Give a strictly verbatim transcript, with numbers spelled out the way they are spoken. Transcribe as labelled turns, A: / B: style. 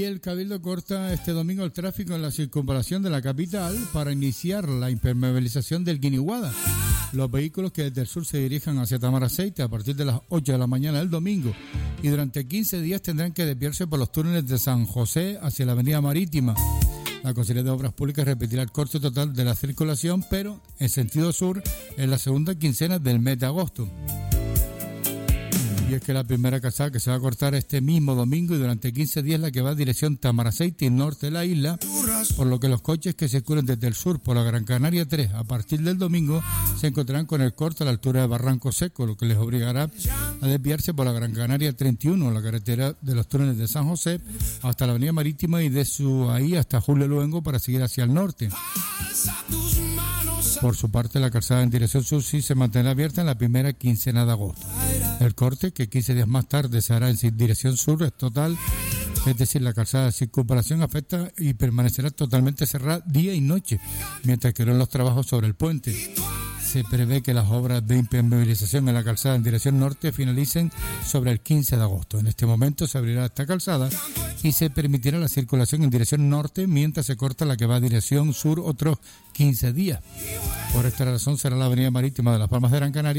A: el Cabildo corta este domingo el tráfico en la circunvalación de la capital para iniciar la impermeabilización del Guiniguada. Los vehículos que desde el sur se dirijan hacia Tamaraceite a partir de las ocho de la mañana del domingo y durante quince días tendrán que desviarse por los túneles de San José hacia la avenida Marítima. La Consejería de Obras Públicas repetirá el corte total de la circulación, pero en sentido sur en la segunda quincena del mes de agosto. Y es que la primera calzada que se va a cortar este mismo domingo y durante quince días la que va a dirección Tamaraceite y norte de la isla, por lo que los coches que circulen desde el sur por la Gran Canaria tres a partir del domingo se encontrarán con el corte a la altura de Barranco Seco, lo que les obligará a desviarse por la Gran Canaria treinta y uno, la carretera de los túneles de San José, hasta la avenida Marítima y de su ahí hasta Julio Luengo para seguir hacia el norte. Por su parte, la calzada en dirección sur sí se mantendrá abierta en la primera quincena de agosto. El corte, que quince días más tarde se hará en dirección sur, es total, es decir, la calzada de circunvalación afecta y permanecerá totalmente cerrada día y noche, mientras que harán los trabajos sobre el puente. Se prevé que las obras de impermeabilización en la calzada en dirección norte finalicen sobre el quince de agosto. En este momento se abrirá esta calzada y se permitirá la circulación en dirección norte mientras se corta la que va a dirección sur otros quince días. Por esta razón será la avenida Marítima de Las Palmas de Gran Canaria